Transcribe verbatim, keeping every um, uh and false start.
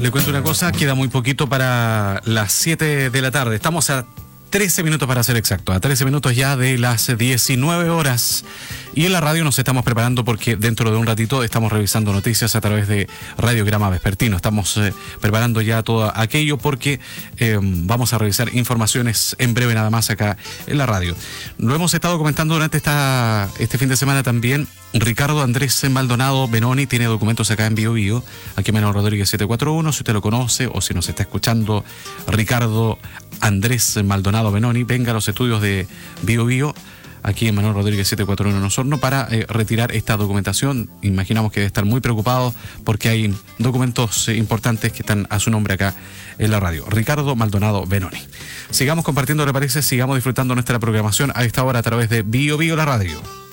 Le cuento una cosa, queda muy poquito para las siete de la tarde. Estamos a trece minutos para ser exacto, a trece minutos ya de las diecinueve horas. Y en la radio nos estamos preparando porque dentro de un ratito estamos revisando noticias a través de Radiograma Vespertino. Estamos eh, preparando ya todo aquello porque eh, vamos a revisar informaciones en breve nada más acá en la radio. Lo hemos estado comentando durante esta, este fin de semana también. Ricardo Andrés Maldonado Benoni tiene documentos acá en Bio Bio, aquí en Manuel Rodríguez siete cuatro uno, si usted lo conoce o si nos está escuchando, Ricardo Andrés Maldonado Benoni, venga a los estudios de Bio Bio, aquí en Manuel Rodríguez siete cuatro uno en Osorno, para eh, retirar esta documentación. Imaginamos que debe estar muy preocupado porque hay documentos eh, importantes que están a su nombre acá en la radio. Ricardo Maldonado Benoni. Sigamos compartiendo, ¿le parece? Sigamos disfrutando nuestra programación a esta hora a través de Bio Bio, la radio.